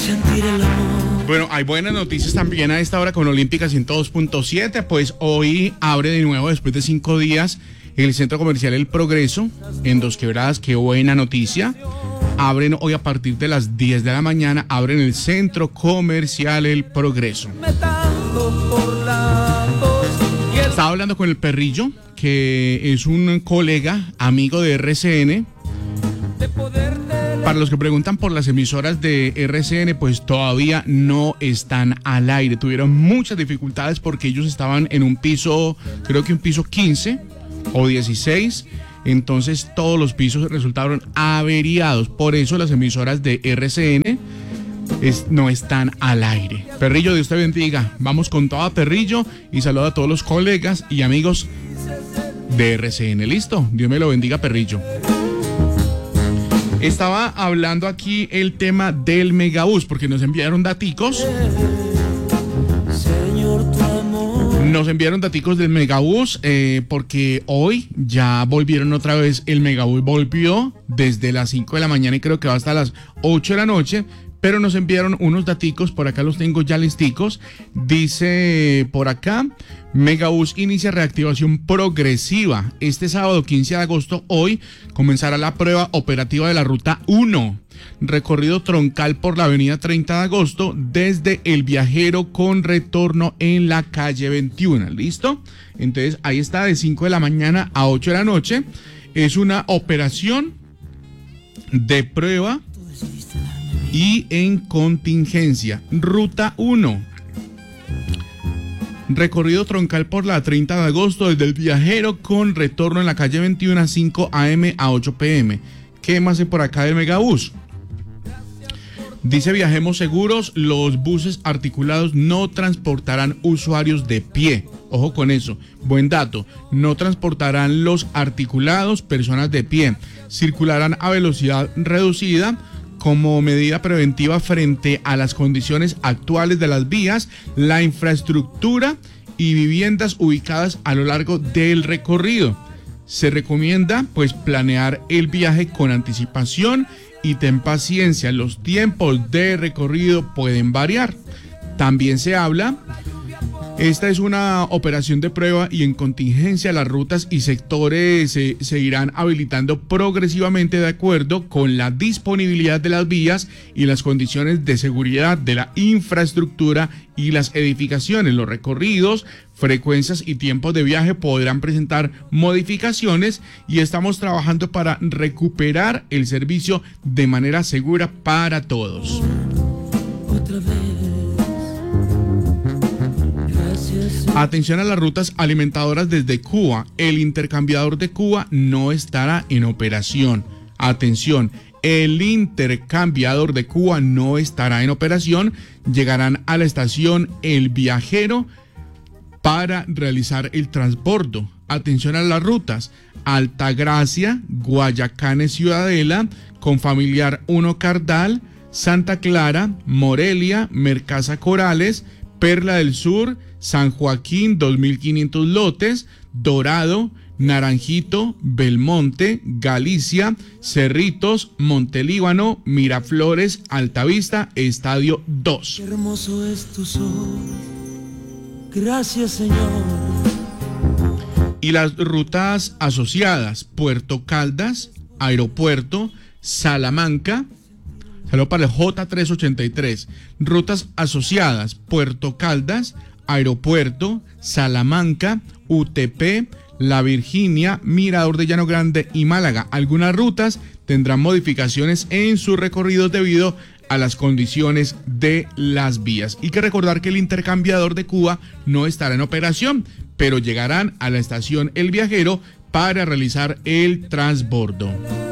Bueno, hay buenas noticias también a esta hora con Olímpica 102.7, pues hoy abre de nuevo después de 5 días el Centro Comercial El Progreso en Dos Quebradas. Qué buena noticia. Abren hoy a partir de las 10 de la mañana, abren el Centro Comercial El Progreso. Estaba hablando con el Perrillo, que es un colega, amigo de RCN. Para los que preguntan por las emisoras de RCN, pues todavía no están al aire. Tuvieron muchas dificultades porque ellos estaban en un piso, creo que un piso 15 o 16. Entonces todos los pisos resultaron averiados. Por eso las emisoras de RCN no están al aire. Perrillo, Dios te bendiga. Vamos con toda, Perrillo, y saluda a todos los colegas y amigos de RCN. ¿Listo? Dios me lo bendiga, Perrillo. Estaba hablando aquí el tema del megabús, porque nos enviaron daticos. Nos enviaron daticos del megabús, porque hoy ya volvieron otra vez. El megabús volvió desde las 5 de la mañana y creo que va hasta las 8 de la noche. Pero nos enviaron unos daticos, por acá los tengo ya listicos. Dice por acá, Megabús inicia reactivación progresiva. Este sábado 15 de agosto, hoy, comenzará la prueba operativa de la Ruta 1. Recorrido troncal por la avenida 30 de agosto desde El Viajero con retorno en la calle 21. ¿Listo? Entonces ahí está, de 5 de la mañana a 8 de la noche. Es una operación de prueba y en contingencia. Ruta 1. Recorrido troncal por la 30 de agosto desde El Viajero con retorno en la calle 21 a 5 a.m. a 8 p.m. ¿Qué más hay por acá de Megabús? Dice Viajemos Seguros, los buses articulados no transportarán usuarios de pie. Ojo con eso, buen dato. No transportarán los articulados personas de pie. Circularán a velocidad reducida como medida preventiva frente a las condiciones actuales de las vías, la infraestructura y viviendas ubicadas a lo largo del recorrido. Se recomienda pues planear el viaje con anticipación y ten paciencia, los tiempos de recorrido pueden variar. También se habla, esta es una operación de prueba y en contingencia las rutas y sectores se irán habilitando progresivamente de acuerdo con la disponibilidad de las vías y las condiciones de seguridad de la infraestructura y las edificaciones. Los recorridos, frecuencias y tiempos de viaje podrán presentar modificaciones y estamos trabajando para recuperar el servicio de manera segura para todos. Otra vez. Atención a las rutas alimentadoras desde Cuba. El intercambiador de Cuba no estará en operación. Atención, el intercambiador de Cuba no estará en operación. Llegarán a la estación El Viajero para realizar el transbordo. Atención a las rutas Altagracia, Guayacanes, Ciudadela, Confamiliar 1 Cardal, Santa Clara, Morelia, Mercaza Corales, Perla del Sur, San Joaquín, 2.500 lotes, Dorado, Naranjito, Belmonte, Galicia, Cerritos, Montelíbano, Miraflores, Altavista, Estadio 2. Qué hermoso es tu sol. Gracias, Señor. Y las rutas asociadas, Puerto Caldas, Aeropuerto, Salamanca. Saludo para el J383. Rutas asociadas, Puerto Caldas, Aeropuerto, Salamanca, UTP, La Virginia, Mirador de Llano Grande y Málaga. Algunas rutas tendrán modificaciones en sus recorridos debido a las condiciones de las vías. Y que recordar que el intercambiador de Cuba no estará en operación, pero llegarán a la estación El Viajero para realizar el transbordo.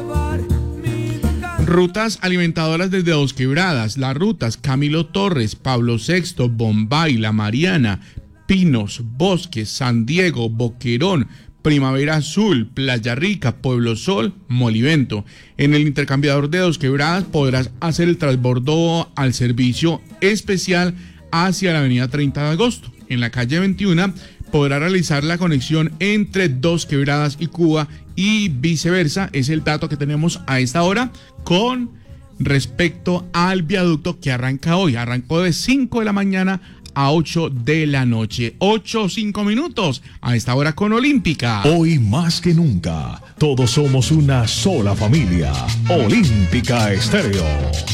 Rutas alimentadoras desde Dos Quebradas. Las rutas Camilo Torres, Pablo VI, Bombay, La Mariana, Pinos, Bosques, San Diego, Boquerón, Primavera Azul, Playa Rica, Pueblo Sol, Molivento. En el intercambiador de Dos Quebradas podrás hacer el transbordo al servicio especial hacia la avenida 30 de agosto. En la calle 21 podrá realizar la conexión entre Dos Quebradas y Cuba y viceversa. Es el dato que tenemos a esta hora con respecto al viaducto que arranca hoy. Arrancó de 5 de la mañana a 8 de la noche. 8:05 minutos a esta hora con Olímpica. Hoy más que nunca, todos somos una sola familia. Olímpica Estéreo.